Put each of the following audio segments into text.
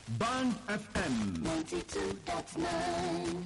Band FM 92.9.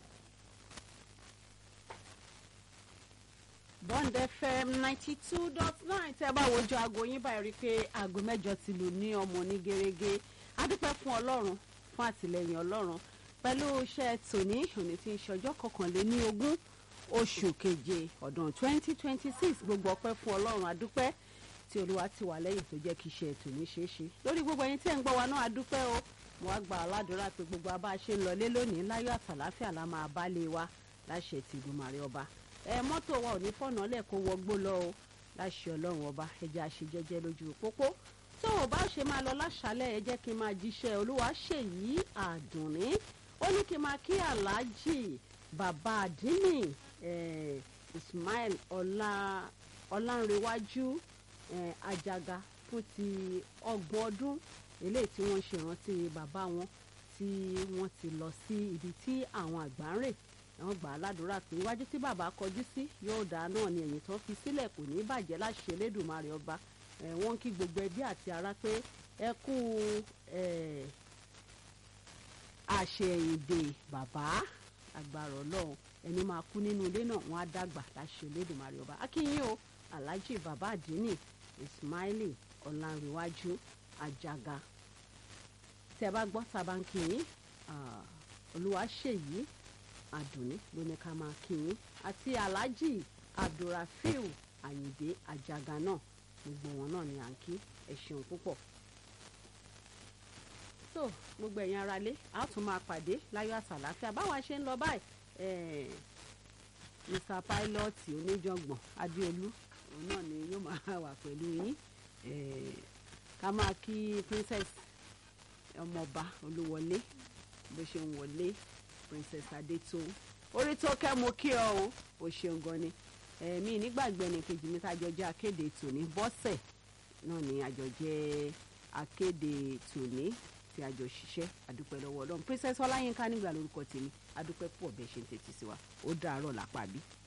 Bond FM 92.9 tẹ́ bá wojú aago yín báyìí rí i pé aago mẹ́jọ ti lù ní ọmọ ní gẹ́rẹ́gẹ́. A dúpẹ́ fún Ọlọ́run fún àtìlẹ́yìn Ọlọ́run pẹ̀lú iṣẹ́ tòní òní tí ń ṣọjọ́ 21 oṣù keje ọdún 2026. Gbogbo ọpẹ́ fún Ọlọ́run, a dúpẹ́ tí Olúwa ti wà lẹ́yìn tó jẹ́ kí iṣẹ́ tòní ṣeé ṣe. Lórí gbogbo ẹ̀yin tí ẹ̀ ń gbọ́ wa náà, a dúpẹ́ o. Mo wá gba aládùúrà pé gbogbo abá ṣe ń lọlé lónìí láyọ̀ àtàláfíà la máa bá lé wa láṣẹ ti Èdùmàrè ọba. Mọ́tò wa ò ní fọ̀nà lẹ̀ kó wọgbó lọ o láṣẹ Ọlọ́run ọba. Ẹ jẹ́ a ṣe jẹ́jẹ́ lójú pópó. Tó o bá ṣe máa lọ láṣálẹ̀, ẹ jẹ́ kí n máa jíṣẹ́ Olúwaṣèyí Àdùnní. Ó ní kí n máa kí Aláàjì Bàbá Àdínì Ismail Ọlánrewájú Àjàgà fún ti 30 ọdún eléyìí tí wọ́n ṣe ìrántí bàbá wọn tí wọ́n ti lọ sí ibi tí àwọn àgbà ń rè. Wọ́n gbà á ládùúrà pé iwájú tí bàbá kọjú sí yóò dáa náà ni ẹ̀yìn tó fi sílẹ̀ kò ní bàjẹ́ láṣẹ Elédùmarè ọba. Wọ́n kí gbogbo ẹbí àti ará pé ẹ kú àṣeyìndè bàbá agbára Ọlọ́run. Ẹni máa kú nínú ilé náà wọ́n á dàgbà láṣẹ Elédùmarè ọba. Akínyìn o Alhaji Bàbá Àdínì Ismaili Ọlánrewájú Àjàgà. Tẹ́ bá gbọ́ sábà ń kí yín Olúwaṣèyí Àdùnní ló ní ká máa kí yín àti Alhaji Abdulrafiu Àyìndé Àjàgà náà, gbogbo wọn náà ni à ń kí. Ẹ ṣeun púpọ̀. So gbogbo ẹ̀yin aráalé, a tún máa pàdé láyọ̀ àtàláfíà báwa ṣe ń lọ báyìí. Mr Pilot oníjàngbọ̀n Adéolú òun náà ni yóò máa wà pẹ̀lú yín. Ká máa kí Princess ọmọọba Olúwọlé bó ṣe ń wọlé, Princess Adétòun. Orí tó kẹ́ mo kí ọ o ṣeun gan ni. Mi nígbàgbé ní kejì mi tájọ jẹ́ akéde tòní, Bọ́sẹ̀ náà ni àjọ jẹ́ akéde tòní tí àjọ ṣiṣẹ́. Adúpẹ́ lọ́wọ́ Ọlọ́run. Princess Ọláyínká nígbà lórúkọ tèmi. Adúpẹ́ pọ̀ bẹ́ẹ̀ ṣe ń tètè sí wa. Ó dàárọ̀ lápá bí.